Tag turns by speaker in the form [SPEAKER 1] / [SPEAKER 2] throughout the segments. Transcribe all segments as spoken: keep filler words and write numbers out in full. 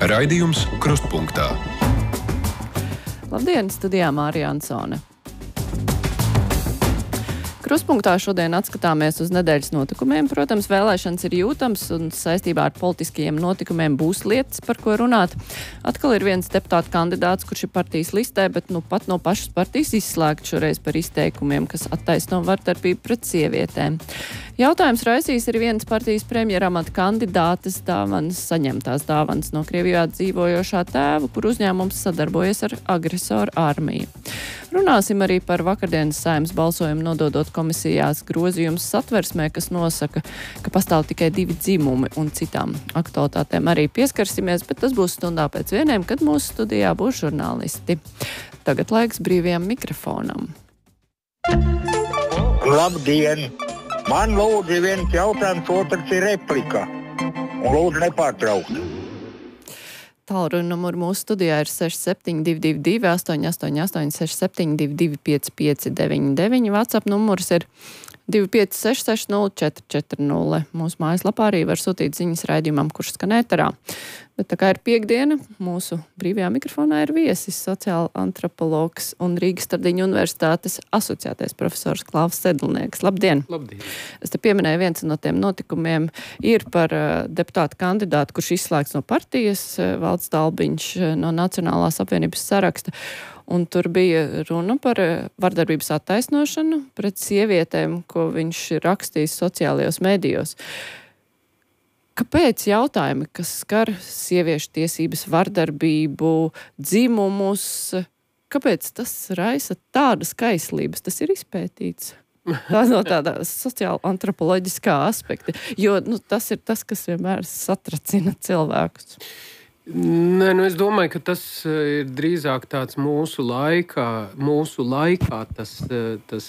[SPEAKER 1] Raidījums Krustpunktā.
[SPEAKER 2] Labdien, studijā Mārija Ansone. Krustpunktā šodien atskatāmies uz nedēļas notikumiem. Protams, vēlēšanas ir jūtams un saistībā ar politiskajiem notikumiem būs lietas, par ko runāt. Atkal ir viens deputāta kandidāts, kurš ir partijas listē, bet nu pat no pašas partijas izslēgt šoreiz par izteikumiem, kas attaisno vardarbību pret sievietēm. Jautājums raisīs ir viens partijas premjeramata kandidātes dāvanas, saņemtās dāvanas no Krievijā dzīvojošā tēva, kur uzņēmums sadarbojas ar agresoru armiju. Runāsim arī par vakardienas Saeimas balsojumu nododot komisijās grozījums satversmē, kas nosaka, ka pastāv tikai divi dzimumi, un citām aktualitātēm arī pieskarsimies, bet tas būs stundā pēc vieniem, kad mūsu studijā būs žurnālisti. Tagad laiks brīvajam mikrofonam.
[SPEAKER 3] Labdien! Man lūdzu viens jautājums, otrs ir replika. Un lūdzu nepārtraukt.
[SPEAKER 2] Tālruņa numuru mūsu studijā ir seši septiņi divi divi divi astoņi astoņi astoņi, seši septiņi divi divi pieci pieci deviņi deviņi. WhatsApp numurs ir divi pieci seši seši nulle četri četri nulle. Mūsu mājaslapā arī var sūtīt ziņas raidījumam, kurš skan ēterā. Bet tā kā ir piekdiena, mūsu brīvajā mikrofonā ir viesis sociāla antropologs un Rīgas Tardiņu universitātes asociētais profesors Klaus Sedlnieks. Labdien!
[SPEAKER 4] Labdien!
[SPEAKER 2] Es te pieminēju, viens no tiem notikumiem ir par uh, deputātu kandidātu, kurš izslēgts no partijas, uh, Valds Dalbiņš uh, no Nacionālās apvienības saraksta. Un tur bija runa par uh, vardarbības attaisnošanu pret sievietēm, ko viņš ir rakstījis sociālajos medijos. Kāpēc jautājumi, kas skar sieviešu tiesības, vardarbību, dzimumus, kāpēc tas raisa tādas kaislības? Tas ir izpētīts. Tā no tādā sociāla antropoloģiskā aspekta, jo nu, tas ir tas, kas vienmēr satracina cilvēkus.
[SPEAKER 4] Nē, nu es domāju, ka tas ir drīzāk tāds mūsu laikā, mūsu laikā tas, tas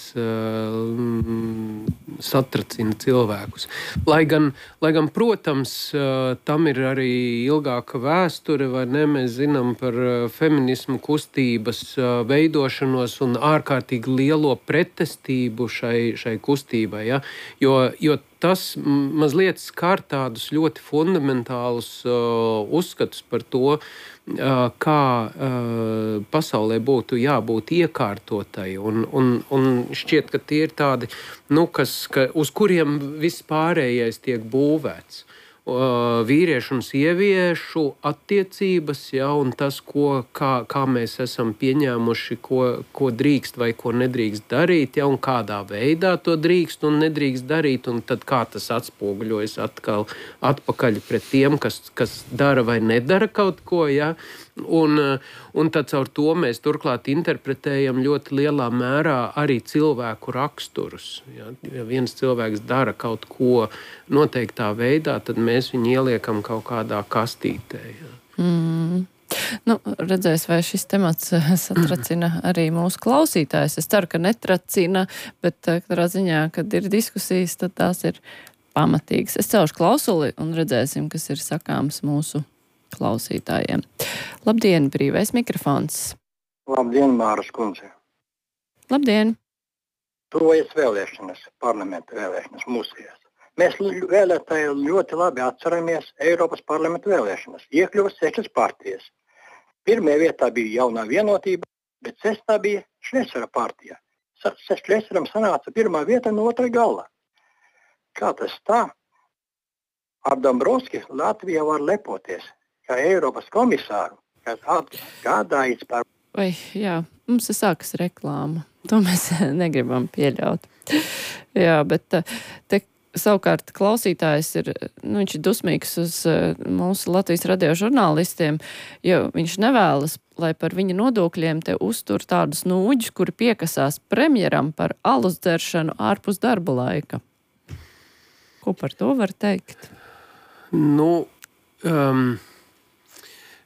[SPEAKER 4] um, satracina cilvēkus. Lai gan, lai gan, protams, tam ir arī ilgāka vēsture, vai ne, mēs zinām par feminismu kustības veidošanos un ārkārtīgi lielo pretestību šai, šai kustībai, ja? jo, jo tas mazliet skar tādus ļoti fundamentālus uh, uzskatus par to, uh, kā uh, pasaulē būtu jābūt iekārtotai. Un, un, un šķiet, ka tie ir tādi, nu, kas, ka, uz kuriem viss pārējais tiek būvēts. Uh, vīriešu un sieviešu attiecības, ja, un tas, ko, kā, kā mēs esam pieņēmuši, ko, ko drīkst vai ko nedrīkst darīt, ja, un kādā veidā to drīkst un nedrīkst darīt, un tad kā tas atspoguļojas atkal atpakaļ pret tiem, kas, kas dara vai nedara kaut ko, ja. Un, un tad caur to mēs turklāt interpretējam ļoti lielā mērā arī cilvēku raksturus. Ja, ja viens cilvēks dara kaut ko noteiktā veidā, tad mēs viņu ieliekam kaut kādā kastītē. Ja.
[SPEAKER 2] Mm. Nu, redzēs, vai šis temats satracina arī mūsu klausītājs. Es ceru, ka netracina, bet katrā ziņā, kad ir diskusijas, tad tās ir pamatīgas. Es celšu klausuli un redzēsim, kas ir sakāms mūsu klausītājiem. Labdien, brīvais mikrofons.
[SPEAKER 3] Labdien, Māras kundze.
[SPEAKER 2] Labdien.
[SPEAKER 3] Tuvojas vēlēšanas, parlamenta vēlēšanas mūsējās. Mēs vēlētāji ļoti labi atceramies Eiropas parlamenta vēlēšanas. Iekļuva sešas partijas. Pirmajā vietā bija Jaunā vienotība, bet sestā bija Šlesera partija. Šlesseram sanāca pirmā vieta no otra gala. Kā tas tā? Ar Dombrovski Latvija var lepoties, kā Eiropas komisāru, kas atgādājis par...
[SPEAKER 2] Vai, jā, mums ir sākas reklāma. To mēs negribam pieļaut. Jā, bet te savukārt klausītājs ir, nu, viņš ir dusmīgs uz mūsu Latvijas radio žurnālistiem, jo viņš nevēlas, lai par viņa nodokļiem te uztur tādus nūģus, kuri piekasās premjeram par alus dzeršanu ārpus darba laika. Ko par to var teikt?
[SPEAKER 4] Nu... Um...